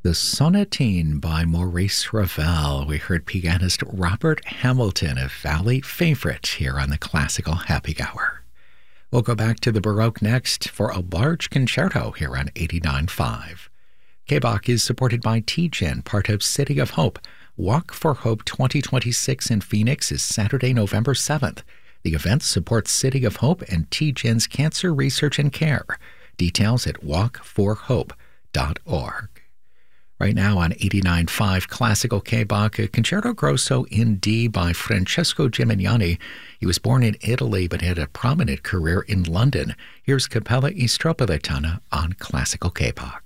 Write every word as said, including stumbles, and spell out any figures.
The Sonatine by Maurice Ravel. We heard pianist Robert Hamilton, a Valley favorite, here on the Classical Happy Hour. We'll go back to the Baroque next for a large concerto here on eighty-nine point five. K B O C is supported by T G E N, part of City of Hope. Walk for Hope twenty twenty-six in Phoenix is Saturday, November seventh. The event supports City of Hope and T G E N's cancer research and care. Details at walk for hope dot org. Right now on eighty-nine point five Classical K B O C, a Concerto Grosso in D by Francesco Gimignani. He was born in Italy but had a prominent career in London. Here's Cappella Istropaletana on Classical K B O C.